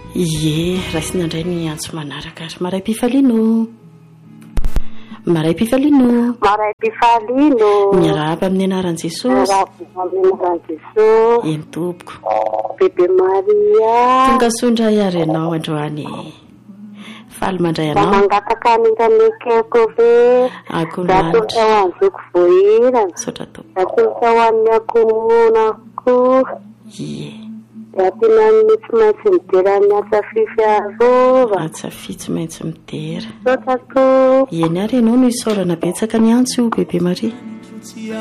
Ie, rasinandray ny antso manaraka ary maray Pifalino. Maray Pifalino. Maray Pifalino. Miarahaba amin'ny anaran'i Jesosy. Miarahaba amin'ny anaran'i Jesosy. Eny tompoko. Bebe Maria. Tonga sondra iary ianao androany. Faly mandray anao. Mangataka an'intanekeko ve. Akonanitra. Zatolka ho an'izoko voirana. Sotra tompoko. Zatolka ho an'ny akomonako. Ie. Atinany tsy maintsy midera ny atsafify arova. Atsafy tsy maintsy midera. Sotra tompoko. Eny ary ianao no isaorana betsaka ny antso Bebe Maria.